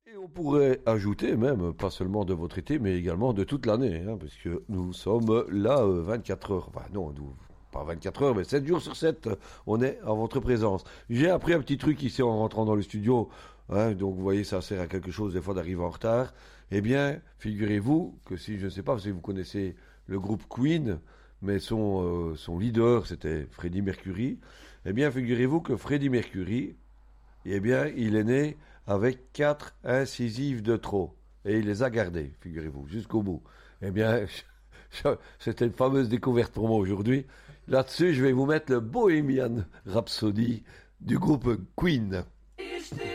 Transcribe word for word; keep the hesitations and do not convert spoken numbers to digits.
Et on pourrait ajouter même, pas seulement de votre été, mais également de toute l'année, hein, parce que nous sommes là euh, vingt-quatre heures, enfin non, nous, pas vingt-quatre heures, mais sept jours sur sept, euh, on est en votre présence. J'ai appris un petit truc ici en rentrant dans le studio, hein, donc vous voyez, ça sert à quelque chose des fois d'arriver en retard. Eh bien, figurez-vous que si, je ne sais pas si vous connaissez le groupe Queen, mais son, euh, son leader, c'était Freddie Mercury, eh bien, figurez-vous que Freddie Mercury, eh bien, il est né avec quatre incisives de trop. Et il les a gardées, figurez-vous, jusqu'au bout. Eh bien, c'était une fameuse découverte pour moi aujourd'hui. Là-dessus, je vais vous mettre le Bohemian Rhapsody du groupe Queen.